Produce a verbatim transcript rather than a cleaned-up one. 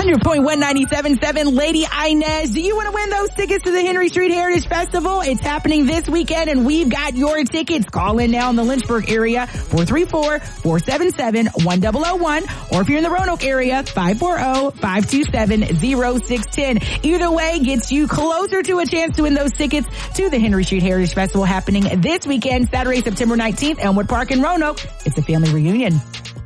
hundred point one ninety-seven point seven, Lady Inez. Do you want to win those tickets to the Henry Street Heritage Festival? It's happening this weekend, and we've got your tickets. Call in now in the Lynchburg area, four three four, four seven seven, one zero zero one, or if you're in the Roanoke area, five four zero, five two seven, zero six one zero. Either way gets you closer to a chance to win those tickets to the Henry Street Heritage Festival happening this weekend, Saturday, September nineteenth, Elmwood Park in Roanoke. It's a family reunion.